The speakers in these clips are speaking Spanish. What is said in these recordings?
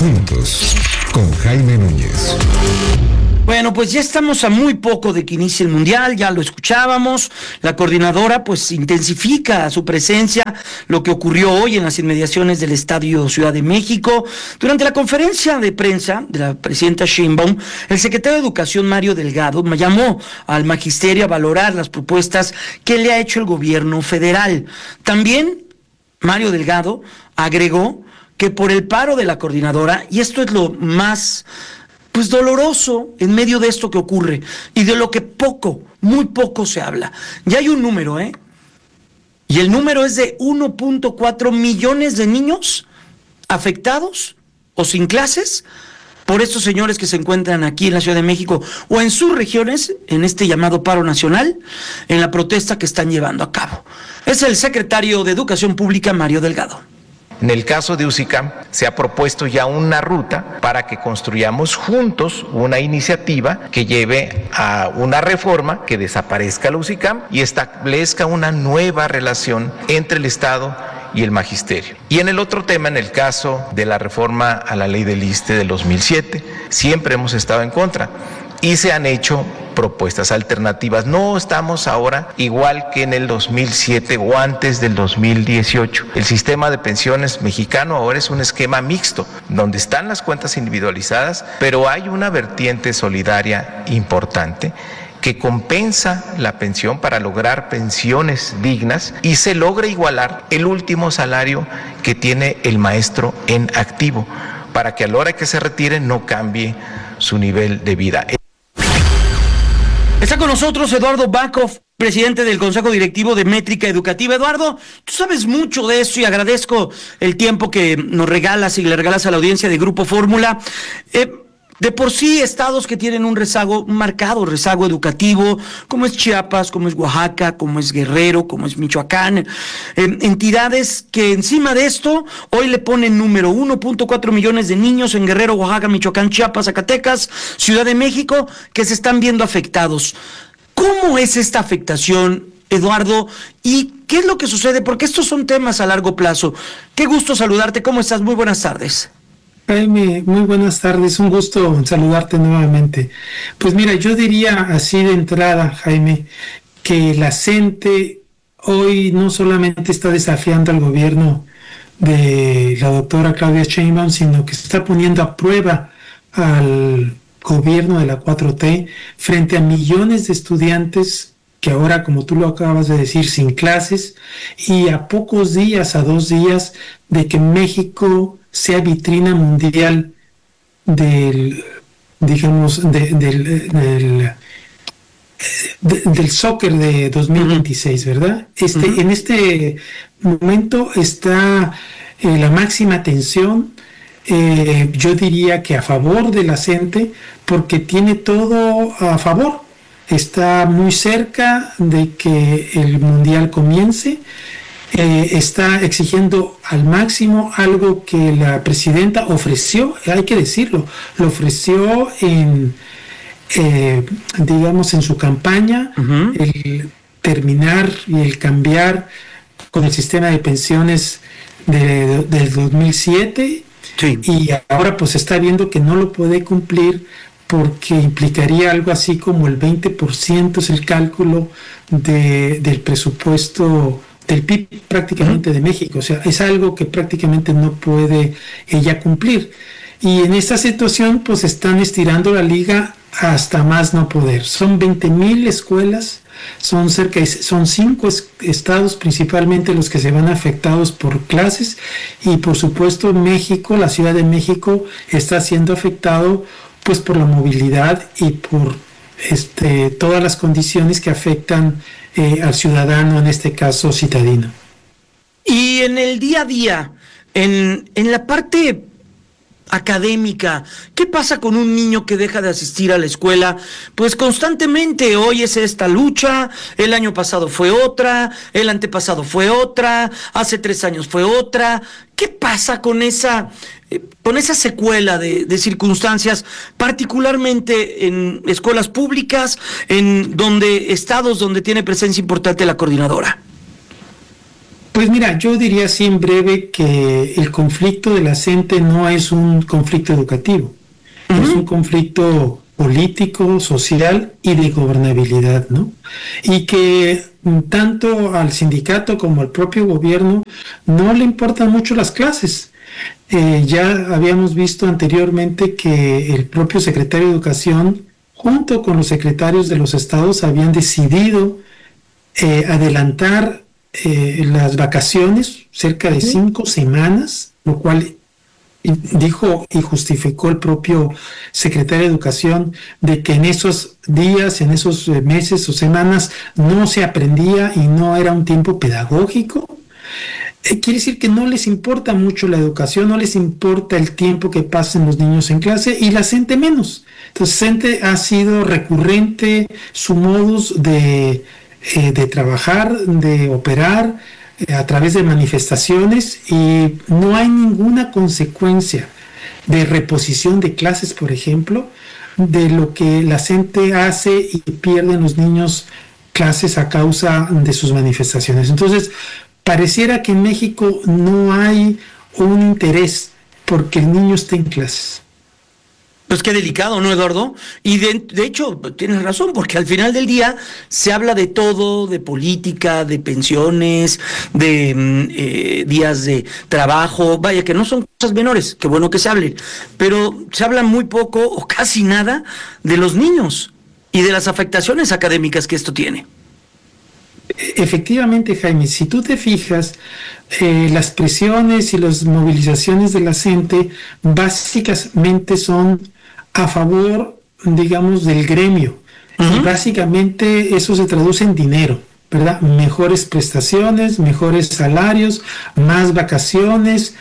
Juntos, con Jaime Núñez. Bueno, pues ya estamos a muy poco de que inicie el Mundial, ya lo escuchábamos. La coordinadora pues intensifica su presencia, lo que ocurrió hoy en las inmediaciones del Estadio Ciudad de México. Durante la conferencia de prensa de la presidenta Sheinbaum, el secretario de Educación, Mario Delgado, llamó al magisterio a valorar las propuestas que le ha hecho el gobierno federal. También Mario Delgado agregó que por el paro de la coordinadora, y esto es lo más doloroso en medio de esto que ocurre y de lo que muy poco se habla. Ya hay un número, y el número es de 1.4 millones de niños afectados o sin clases por estos señores que se encuentran aquí en la Ciudad de México o en sus regiones, en este llamado paro nacional, en la protesta que están llevando a cabo. Es el secretario de Educación Pública, Mario Delgado. En el caso de UCICAM, se ha propuesto ya una ruta para que construyamos juntos una iniciativa que lleve a una reforma que desaparezca la UCICAM y establezca una nueva relación entre el Estado y el magisterio. Y en el otro tema, en el caso de la reforma a la ley del ISSSTE del 2007, siempre hemos estado en contra y se han hecho propuestas alternativas. No estamos ahora igual que en el 2007 o antes del 2018. El sistema de pensiones mexicano ahora es un esquema mixto, donde están las cuentas individualizadas, pero hay una vertiente solidaria importante que compensa la pensión para lograr pensiones dignas y se logra igualar el último salario que tiene el maestro en activo, para que a la hora que se retire no cambie su nivel de vida. Está con nosotros Eduardo Backhoff, presidente del Consejo Directivo de Métrica Educativa. Eduardo, tú sabes mucho de eso y agradezco el tiempo que nos regalas y le regalas a la audiencia de Grupo Fórmula. De por sí, estados que tienen un marcado rezago educativo, como es Chiapas, como es Oaxaca, como es Guerrero, como es Michoacán, entidades que encima de esto hoy le ponen número 1.4 millones de niños en Guerrero, Oaxaca, Michoacán, Chiapas, Zacatecas, Ciudad de México, que se están viendo afectados. ¿Cómo es esta afectación, Eduardo? ¿Y qué es lo que sucede? Porque estos son temas a largo plazo. Qué gusto saludarte. ¿Cómo estás? Muy buenas tardes. Jaime, muy buenas tardes, un gusto saludarte nuevamente. Pues mira, yo diría así de entrada, Jaime, que la CENTE hoy no solamente está desafiando al gobierno de la doctora Claudia Sheinbaum, sino que está poniendo a prueba al gobierno de la 4T frente a millones de estudiantes que ahora, como tú lo acabas de decir, sin clases, y a pocos días, a 2 días de que México sea vitrina mundial del soccer de 2026, ¿verdad? En este momento está la máxima tensión, yo diría que a favor de la CENTE, porque tiene todo a favor. Está muy cerca de que el mundial comience. Está exigiendo al máximo algo que la presidenta ofreció, hay que decirlo, lo ofreció en su campaña, el terminar y el cambiar con el sistema de pensiones del 2007, sí. Y ahora pues está viendo que no lo puede cumplir porque implicaría algo así como el 20% es el cálculo del presupuesto del PIB prácticamente de México. O sea, es algo que prácticamente no puede ella cumplir. Y en esta situación pues están estirando la liga hasta más no poder. Son 20,000 escuelas, son 5 estados principalmente los que se van afectados por clases, y por supuesto México, la Ciudad de México está siendo afectado pues por la movilidad y por todas las condiciones que afectan al ciudadano, en este caso citadino. Y en el día a día, en la parte académica, ¿qué pasa con un niño que deja de asistir a la escuela? Pues constantemente, hoy es esta lucha, el año pasado fue otra, el antepasado fue otra, hace 3 años fue otra. ¿Qué pasa con esa secuela de circunstancias, particularmente en escuelas públicas, en estados donde tiene presencia importante la coordinadora? Pues mira, yo diría así en breve que el conflicto de la CENTE no es un conflicto educativo, es un conflicto político, social y de gobernabilidad, ¿no? Y que tanto al sindicato como al propio gobierno no le importan mucho las clases. Ya habíamos visto anteriormente que el propio secretario de Educación, junto con los secretarios de los estados, habían decidido adelantar las vacaciones, cerca de 5 semanas, lo cual dijo y justificó el propio secretario de Educación de que en esos días, en esos meses o semanas no se aprendía y no era un tiempo pedagógico. Quiere decir que no les importa mucho la educación, no les importa el tiempo que pasen los niños en clase y la CENTE menos. Entonces, CENTE ha sido recurrente su modus de trabajar, de operar a través de manifestaciones, y no hay ninguna consecuencia de reposición de clases, por ejemplo, de lo que la CENTE hace y pierden los niños clases a causa de sus manifestaciones. Entonces, pareciera que en México no hay un interés porque el niño esté en clases. Pues qué delicado, ¿no, Eduardo? Y de hecho, tienes razón, porque al final del día se habla de todo, de política, de pensiones, de días de trabajo, vaya, que no son cosas menores, qué bueno que se hablen, pero se habla muy poco o casi nada de los niños y de las afectaciones académicas que esto tiene. Efectivamente, Jaime, si tú te fijas, las presiones y las movilizaciones de la CENTE básicamente son a favor, digamos, del gremio. Y básicamente eso se traduce en dinero, ¿verdad? Mejores prestaciones, mejores salarios, más vacaciones,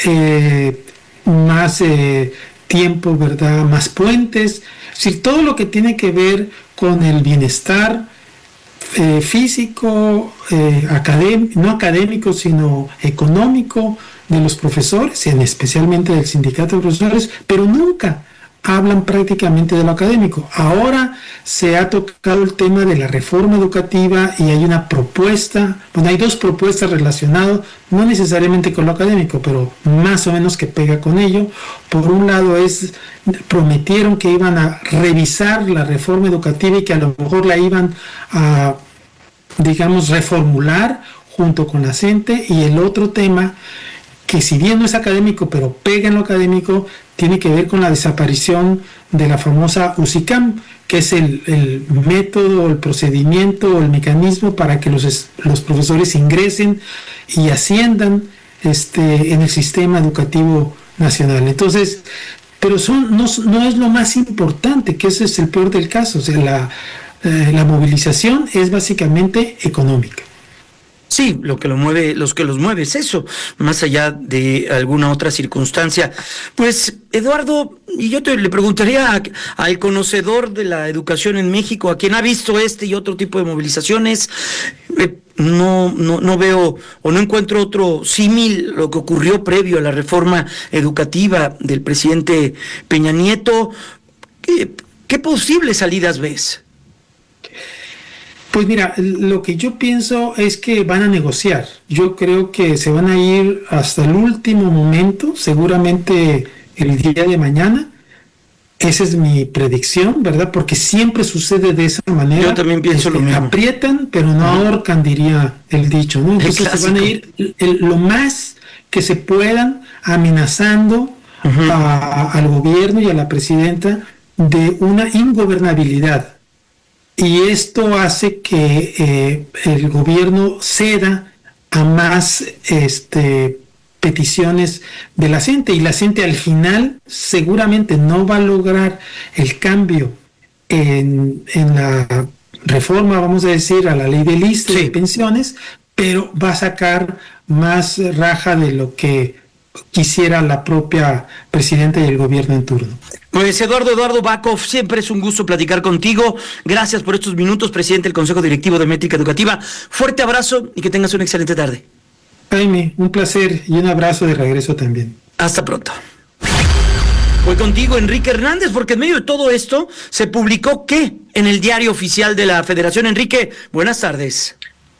más tiempo, ¿verdad? Más puentes. Es decir, todo lo que tiene que ver con el bienestar físico, no académico, sino económico de los profesores, especialmente del sindicato de profesores, pero nunca hablan prácticamente de lo académico. Ahora se ha tocado el tema de la reforma educativa y hay una propuesta, bueno, hay 2 propuestas relacionadas, no necesariamente con lo académico, pero más o menos que pega con ello. Por un lado prometieron que iban a revisar la reforma educativa y que a lo mejor la iban a, digamos, reformular junto con la CENTE, y el otro tema, que si bien no es académico, pero pega en lo académico, tiene que ver con la desaparición de la famosa UCICAM, que es el método, el procedimiento, el mecanismo para que los profesores ingresen y asciendan en el sistema educativo nacional. Entonces, pero no es lo más importante, que ese es el peor del caso. O sea, la movilización es básicamente económica. Sí, los que los mueve es eso, más allá de alguna otra circunstancia. Pues, Eduardo, y yo le preguntaría al conocedor de la educación en México, a quien ha visto este y otro tipo de movilizaciones, no veo o no encuentro otro símil lo que ocurrió previo a la reforma educativa del presidente Peña Nieto. ¿Qué posibles salidas ves? Pues mira, lo que yo pienso es que van a negociar. Yo creo que se van a ir hasta el último momento, seguramente el día de mañana. Esa es mi predicción, ¿verdad? Porque siempre sucede de esa manera. Yo también pienso lo mismo. Aprietan, pero no ahorcan, diría el dicho, ¿no? Entonces se van a ir lo más que se puedan, amenazando al gobierno y a la presidenta de una ingobernabilidad. Y esto hace que el gobierno ceda a más peticiones de la CENTE, y la CENTE al final seguramente no va a lograr el cambio en la reforma, vamos a decir, a la ley del ISSSTE de pensiones, pero va a sacar más raja de lo que quisiera la propia presidenta y el gobierno en turno. Pues Eduardo Bacov, siempre es un gusto platicar contigo. Gracias por estos minutos, presidente del Consejo Directivo de Métrica Educativa. Fuerte abrazo y que tengas una excelente tarde. Jaime, un placer y un abrazo de regreso también. Hasta pronto. Voy contigo, Enrique Hernández, porque en medio de todo esto se publicó ¿qué? En el diario oficial de la Federación. Enrique, buenas tardes.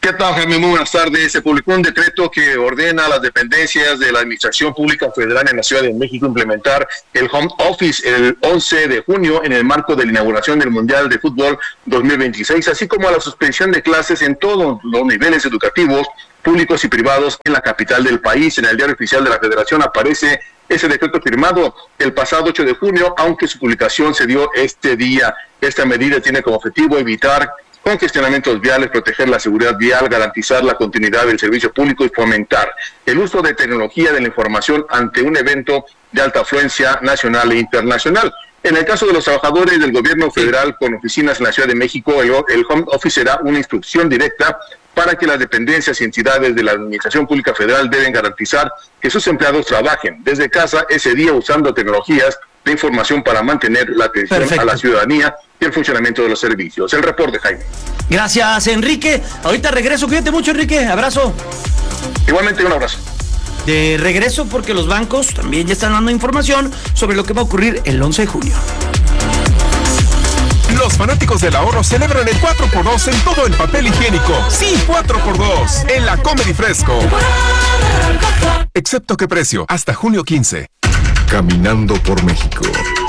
¿Qué tal, Jaime? Muy buenas tardes. Se publicó un decreto que ordena a las dependencias de la Administración Pública Federal en la Ciudad de México implementar el home office el 11 de junio en el marco de la inauguración del Mundial de Fútbol 2026, así como a la suspensión de clases en todos los niveles educativos, públicos y privados en la capital del país. En el Diario Oficial de la Federación aparece ese decreto firmado el pasado 8 de junio, aunque su publicación se dio este día. Esta medida tiene como objetivo evitar congestionamientos viales, proteger la seguridad vial, garantizar la continuidad del servicio público y fomentar el uso de tecnología de la información ante un evento de alta afluencia nacional e internacional. En el caso de los trabajadores del gobierno federal con oficinas en la Ciudad de México, el home office será una instrucción directa para que las dependencias y entidades de la Administración Pública Federal deben garantizar que sus empleados trabajen desde casa ese día usando tecnologías de información para mantener la atención a la ciudadanía y el funcionamiento de los servicios. El reporte, Jaime. Gracias, Enrique. Ahorita regreso. Cuídate mucho, Enrique. Abrazo. Igualmente, un abrazo. De regreso porque los bancos también ya están dando información sobre lo que va a ocurrir el 11 de junio. Los fanáticos del ahorro celebran el 4x2 en todo el papel higiénico. Sí, 4x2 en la Comedy Fresco. Excepto qué precio, hasta junio 15. Caminando por México.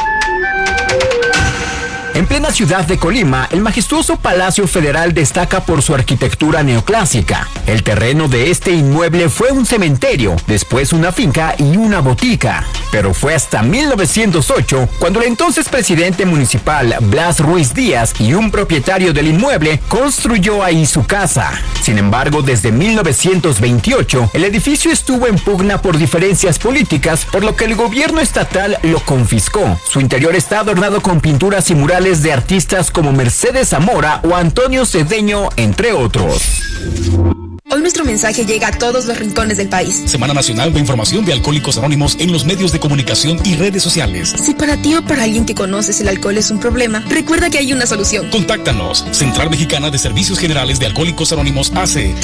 En plena ciudad de Colima, el majestuoso Palacio Federal destaca por su arquitectura neoclásica. El terreno de este inmueble fue un cementerio, después una finca y una botica. Pero fue hasta 1908 cuando el entonces presidente municipal Blas Ruiz Díaz y un propietario del inmueble construyó ahí su casa. Sin embargo, desde 1928, el edificio estuvo en pugna por diferencias políticas, por lo que el gobierno estatal lo confiscó. Su interior está adornado con pinturas y murales de artistas como Mercedes Zamora o Antonio Cedeño, entre otros. Hoy nuestro mensaje llega a todos los rincones del país. Semana Nacional de Información de Alcohólicos Anónimos en los medios de comunicación y redes sociales. Si para ti o para alguien que conoces el alcohol es un problema, recuerda que hay una solución. Contáctanos. Central Mexicana de Servicios Generales de Alcohólicos Anónimos AC.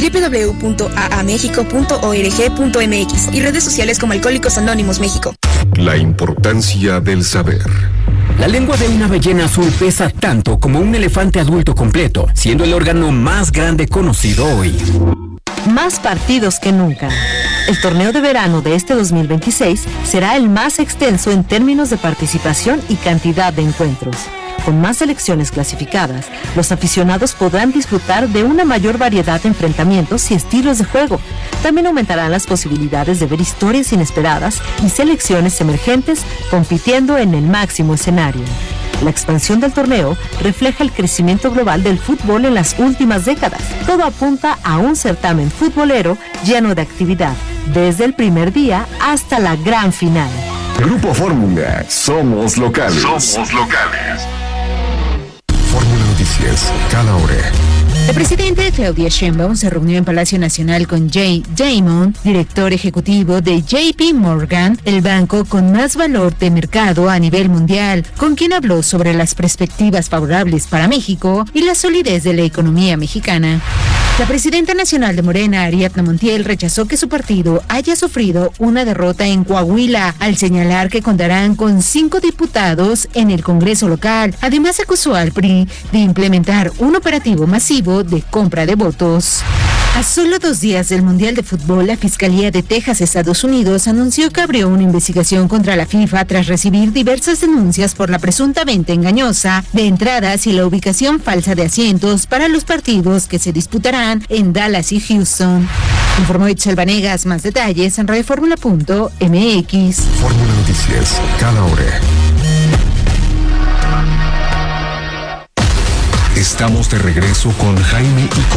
www.aamexico.org.mx y redes sociales como Alcohólicos Anónimos México. La importancia del saber. La lengua de una ballena azul pesa tanto como un elefante adulto completo, siendo el órgano más grande conocido hoy. Más partidos que nunca. El torneo de verano de este 2026 será el más extenso en términos de participación y cantidad de encuentros. Con más selecciones clasificadas, los aficionados podrán disfrutar de una mayor variedad de enfrentamientos y estilos de juego. También aumentarán las posibilidades de ver historias inesperadas y selecciones emergentes compitiendo en el máximo escenario. La expansión del torneo refleja el crecimiento global del fútbol en las últimas décadas. Todo apunta a un certamen futbolero lleno de actividad, desde el primer día hasta la gran final. Grupo Fórmula, somos locales. Somos locales. Fórmula Noticias, cada hora. La presidenta Claudia Sheinbaum se reunió en Palacio Nacional con Jay Damon, director ejecutivo de JP Morgan, el banco con más valor de mercado a nivel mundial, con quien habló sobre las perspectivas favorables para México y la solidez de la economía mexicana. La presidenta nacional de Morena, Ariadna Montiel, rechazó que su partido haya sufrido una derrota en Coahuila, al señalar que contarán con 5 diputados en el Congreso local. Además, acusó al PRI de implementar un operativo masivo de compra de votos. A solo 2 días del Mundial de Fútbol, la Fiscalía de Texas, Estados Unidos, anunció que abrió una investigación contra la FIFA tras recibir diversas denuncias por la presunta venta engañosa de entradas y la ubicación falsa de asientos para los partidos que se disputarán en Dallas y Houston. Informó Itzel Vanegas. Más detalles en radioformula.mx. Fórmula Noticias, cada hora. Estamos de regreso con Jaime y